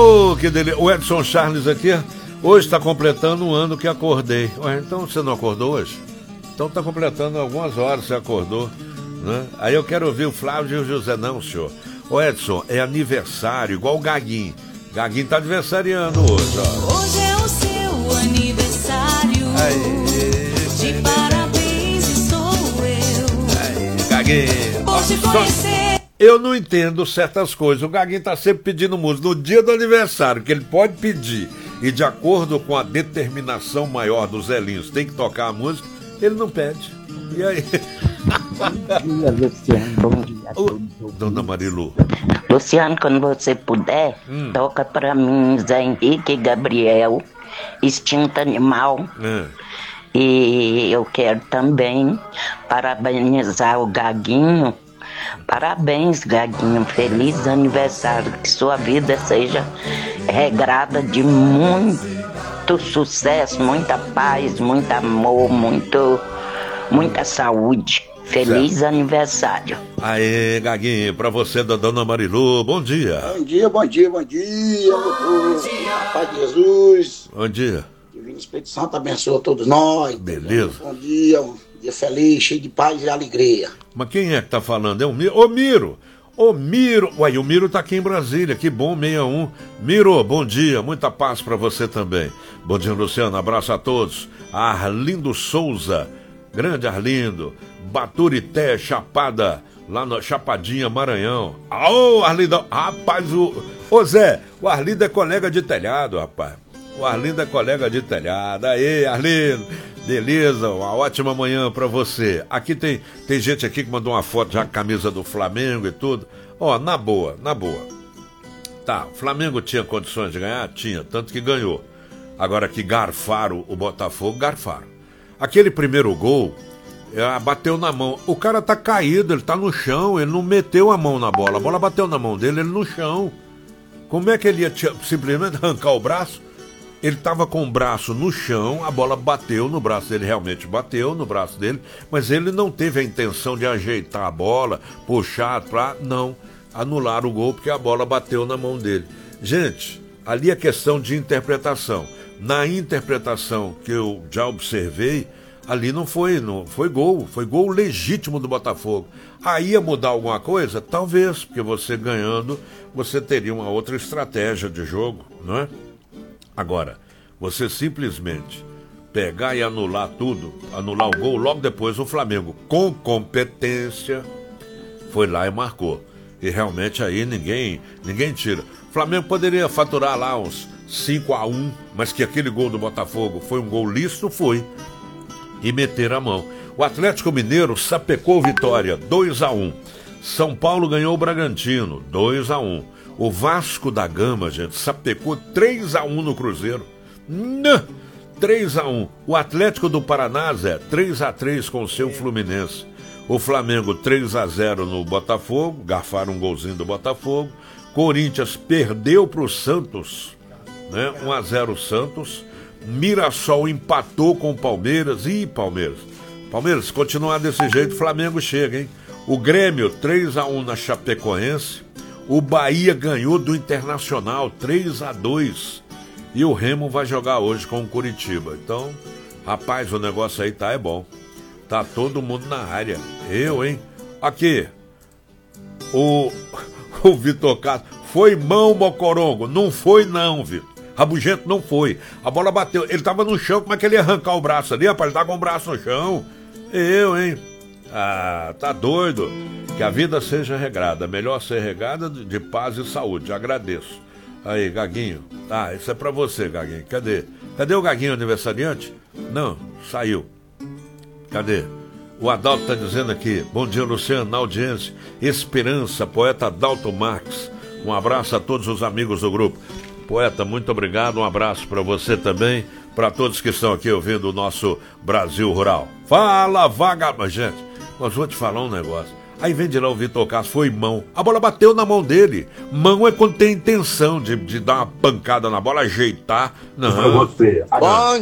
Oh, que delícia. O Edson Charles aqui, hoje está completando um ano que acordei. Ué, então você não acordou hoje? Então está completando algumas horas, você acordou, né? Aí eu quero ouvir o Flávio e o José. Não, senhor. Ô Edson, é aniversário, igual o Gaguinho. Gaguinho tá aniversariando hoje, ó. Hoje é o seu aniversário. De parabéns e sou eu. Gaguinho. Por te conhecer. Eu não entendo certas coisas. O Gaguinho tá sempre pedindo música. No dia do aniversário, que ele pode pedir, e de acordo com a determinação maior dos Zelinhos, tem que tocar a música, ele não pede. E aí? Bom dia, Luciano. Bom dia a todos. Dona Marilu. Luciano, quando você puder, toca pra mim Zé Henrique e Gabriel, Instinto Animal. E eu quero também parabenizar o Gaguinho. Parabéns, Gaguinho. Feliz aniversário. Que sua vida seja regrada de muito sucesso, muita paz, muito amor, muita saúde. Feliz aniversário. Aê, Gaguinho, pra você da Dona Marilu, bom dia. Bom dia, bom dia, bom dia, meu povo. Pai de Jesus. Bom dia. Divino Espírito Santo abençoa todos nós. Beleza. Bom dia, um dia feliz, cheio de paz e alegria. Mas quem é que tá falando? É o Miro? Ô, Miro! Ô, Miro! Uai, o Miro tá aqui em Brasília, que bom, 61. Miro, bom dia, muita paz pra você também. Bom dia, Luciano, abraço a todos. Arlindo Souza, grande Arlindo. Baturité, Chapada, lá na Chapadinha, Maranhão. Ô, Arlindo, rapaz, ô Zé, o Arlindo é colega de telhado, rapaz. O Arlindo é colega de telhado. Aê, Arlindo, beleza, uma ótima manhã pra você. Aqui tem gente aqui que mandou uma foto já com a camisa do Flamengo e tudo. Ó, na boa. Tá, o Flamengo tinha condições de ganhar? Tinha, tanto que ganhou. Agora que garfaram o Botafogo, garfaram. Aquele primeiro gol, bateu na mão. O cara tá caído, ele tá no chão, ele não meteu a mão na bola. A bola bateu na mão dele, ele no chão. Como é que ele ia simplesmente arrancar o braço? Ele tava com o braço no chão, a bola bateu no braço dele, realmente bateu no braço dele, mas ele não teve a intenção de ajeitar a bola, puxar pra... Não, anular o gol porque a bola bateu na mão dele. Gente, ali é questão de interpretação. Na interpretação que eu já observei, ali não foi gol legítimo do Botafogo. Aí ia mudar alguma coisa? Talvez, porque você ganhando, você teria uma outra estratégia de jogo, não é? Agora, você simplesmente pegar e anular tudo, anular o gol, logo depois o Flamengo, com competência, foi lá e marcou. E realmente aí ninguém tira. O Flamengo poderia faturar lá uns 5-1, mas que aquele gol do Botafogo foi um gol lícito, foi. E meter a mão. O Atlético Mineiro sapecou Vitória, 2-1. São Paulo ganhou o Bragantino, 2-1. O Vasco da Gama, gente, sapecou 3-1 no Cruzeiro. 3-1. O Atlético do Paraná, Zé, 3-3 com o seu Fluminense. O Flamengo 3-0 no Botafogo, garfaram um golzinho do Botafogo. Corinthians perdeu para o Santos, né? 1-0 Santos. Mirassol empatou com o Palmeiras. Ih, Palmeiras, continuar desse jeito, Flamengo chega, hein? O Grêmio 3-1 na Chapecoense. O Bahia ganhou do Internacional 3-2. E o Remo vai jogar hoje com o Curitiba. Então, rapaz, o negócio aí é bom. Tá todo mundo na área. Eu, hein? Aqui. O Vitor Castro. Foi mão, Mocorongo. Não foi não, Vitor. Rabugento não foi. A bola bateu. Ele tava no chão. Como é que ele ia arrancar o braço ali, rapaz? Ele tá com o braço no chão. Eu, hein? Ah, tá doido. Que a vida seja regrada. Melhor ser regada de paz e saúde. Agradeço. Aí, Gaguinho. Ah, isso é pra você, Gaguinho. Cadê o Gaguinho aniversariante? Não, saiu. Cadê? O Adalto tá dizendo aqui. Bom dia, Luciano, na audiência. Esperança, poeta Adalto Marques. Um abraço a todos os amigos do grupo. Poeta, muito obrigado. Um abraço pra você também. Pra todos que estão aqui ouvindo o nosso Brasil Rural. Fala, vagabundo. Gente, mas vou te falar um negócio. Aí vem de lá o Vitor Castro, foi mão. A bola bateu na mão dele. Mão é quando tem intenção de dar uma pancada na bola, ajeitar. Não. Pra você. Bom